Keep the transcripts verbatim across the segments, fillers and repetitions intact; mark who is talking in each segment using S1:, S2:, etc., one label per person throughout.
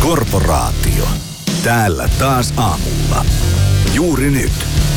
S1: Korporaatio. Täällä taas aamulla. Juuri nyt.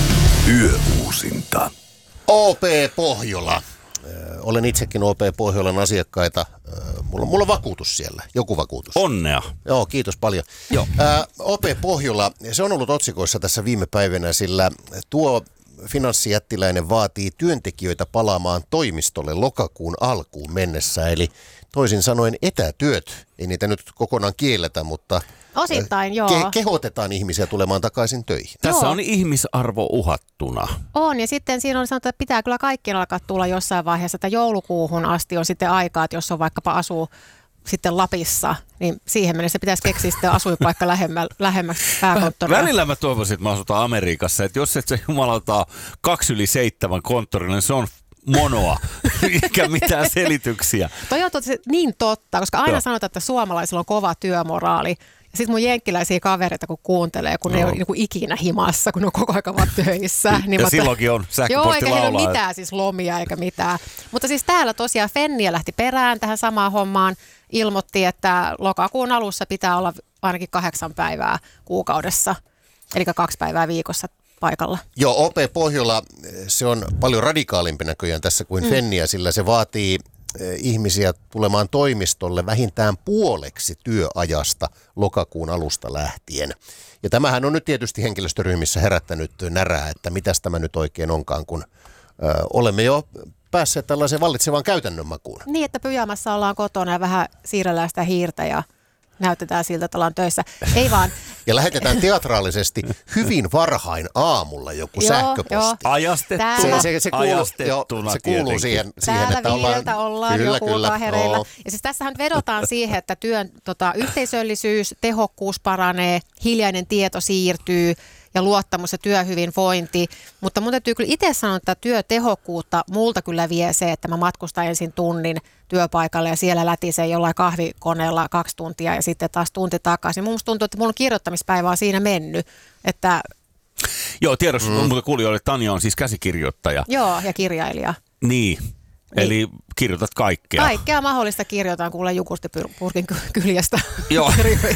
S1: Yöuusinta.
S2: O P Pohjola. Olen itsekin O P Pohjolan asiakkaita. Mulla, mulla on vakuutus siellä, joku vakuutus.
S3: Onnea.
S2: Joo, kiitos paljon.
S3: Joo.
S2: Ää, O P Pohjola, se on ollut otsikoissa tässä viime päivänä, sillä tuo finanssijättiläinen vaatii työntekijöitä palaamaan toimistolle lokakuun alkuun mennessä. Eli toisin sanoen etätyöt, ei niitä nyt kokonaan kielletä, mutta
S4: osittain, joo.
S2: Ke- kehotetaan ihmisiä tulemaan takaisin töihin.
S3: Tässä
S4: Joo.
S3: on ihmisarvo uhattuna.
S4: On, ja sitten siinä on sanottu, että pitää kyllä kaikkien alkaa tulla jossain vaiheessa, että joulukuuhun asti on sitten aikaa, että jos on vaikkapa asuu sitten Lapissa, niin siihen mennessä pitäisi keksiä sitten asuinpaikka lähemmä, lähemmäksi pääkonttoria.
S3: Välillä mä toivoisin, että mä asutaan Amerikassa, että jos et se jumalauta kaksi yli seitsemän konttorilla, niin se on monoa, eikä mitään selityksiä.
S4: Toi on tosi niin totta, koska aina
S3: Joo.
S4: sanotaan, että suomalaisilla on kova työmoraali. Ja sitten mun jenkkiläisiä kavereita, kun kuuntelee, kun no. ne ei ole niin kuin ikinä himassa, kun ne on koko ajan vaan töissä. Niin
S3: ja
S4: mä
S3: silloinkin on sähköposti
S4: Joo, eikä heillä
S3: laulaa.
S4: ole mitään siis lomia eikä mitään. Mutta siis täällä tosiaan Fenniä lähti perään tähän samaan hommaan. Ilmoitti, että lokakuun alussa pitää olla ainakin kahdeksan päivää kuukaudessa, eli kaksi päivää viikossa paikalla.
S2: Joo, O P Pohjola, se on paljon radikaalimpi näköjään tässä kuin mm. Fenniä, sillä se vaatii ihmisiä tulemaan toimistolle vähintään puoleksi työajasta lokakuun alusta lähtien. Ja tämähän on nyt tietysti henkilöstöryhmissä herättänyt närää, että mitäs tämä nyt oikein onkaan, kun ö, olemme jo päässeet tällaiseen vallitsevaan käytännön makuun.
S4: Niin, että pyjamassa ollaan kotona ja vähän siirrellään sitä hiirtä ja näytetään siltä, että ollaan töissä. Ei vaan.
S2: Ja lähetetään teatraalisesti hyvin varhain aamulla joku
S4: Joo,
S2: sähköposti.
S4: joo.
S3: Ajastettu.
S4: Täällä-
S2: Se, se, se, kuuluu, joo,
S3: Ajastettuna
S2: se kuuluu
S3: tietenkin.
S2: siihen, siihen
S4: Täällä
S2: että ollaan...
S4: viideltä ollaan
S2: kyllä,
S4: joku
S2: kyllä,
S4: kahereilla.
S2: joo.
S4: Ja siis tässähän vedotaan siihen, että työn tota, yhteisöllisyys, tehokkuus paranee, hiljainen tieto siirtyy ja luottamus ja työhyvinvointi. Mutta mun täytyy kyllä itse sanoa, että työtehokkuutta multa kyllä vie se, että mä matkustan ensin tunnin työpaikalle ja siellä lätisee jollain kahvikoneella kaksi tuntia ja sitten taas tunti takaisin. Mun tuntuu, että mun kirjoittamispäivä on siinä mennyt, että
S3: Joo, tiedossa, mm. mutta kuulijoille, että Tanja on siis käsikirjoittaja.
S4: joo, ja kirjailija.
S3: Niin, eli kirjoitat kaikkea.
S4: Kaikkea mahdollista kirjoitan kuule Jukusti Purkin kyljestä.
S3: Joo,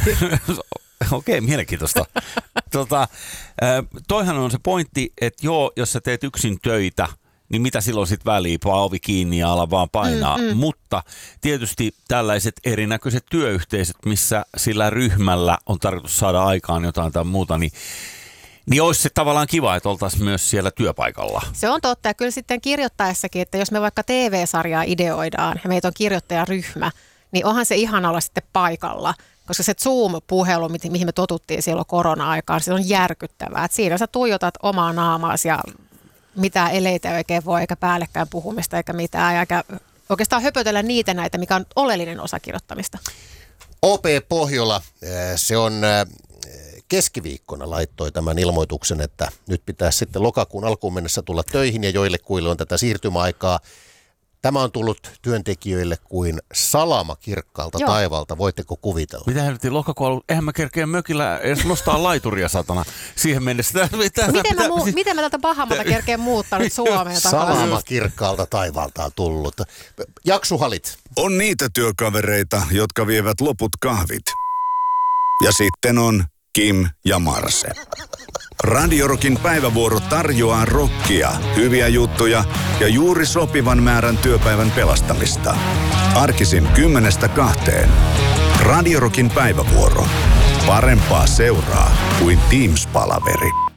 S3: okei, mielenkiintoista. tota, toihan on se pointti, että joo, jos sä teet yksin töitä, niin mitä silloin sitten väliin, vaan ovi kiinni ja ala vaan painaa. Mm, mm. Mutta tietysti tällaiset erinäköiset työyhteisöt, missä sillä ryhmällä on tarkoitus saada aikaan jotain tai muuta, niin Niin olisi se tavallaan kiva, että oltaisiin myös siellä työpaikalla.
S4: Se on totta. Ja kyllä sitten kirjoittaessakin, että jos me vaikka T V-sarjaa ideoidaan ja meitä on kirjoittajaryhmä, niin onhan se ihana olla sitten paikalla. Koska se Zoom-puhelu, mihin me totuttiin silloin korona-aikaan, se on järkyttävää. Että siinä sä tuijotat omaa naamaasi ja mitään eleitä ei oikein voi, eikä päällekkäin puhumista eikä mitään. Eikä oikeastaan höpötellä niitä näitä, mikä on oleellinen osa kirjoittamista.
S2: O P Pohjola, se on keskiviikkona laittoi tämän ilmoituksen, että nyt pitää sitten lokakuun alkuun mennessä tulla töihin ja joillekuille on tätä siirtymäaikaa. Tämä on tullut työntekijöille kuin salama kirkkaalta
S4: Joo.
S2: taivaalta. Voitteko kuvitella?
S3: Mitä helvetin lokakuun, eihän mä kerkeä mökillä edes nostaa laituria satana siihen mennessä. Mitä,
S4: Miten mä, muu- miten mä tältä pahammalta kerkeen muuttaa nyt Suomeen takaisin?
S2: Salama kirkkaalta taivaalta on tullut. Jaksuhalit.
S1: On niitä työkavereita, jotka vievät loput kahvit. Ja sitten on Kim ja Marse. Radiorokin päivävuoro tarjoaa rockia, hyviä juttuja ja juuri sopivan määrän työpäivän pelastamista. Arkisin kymmenestä kahteen. Radiorokin päivävuoro. Parempaa seuraa kuin Teams-palaveri.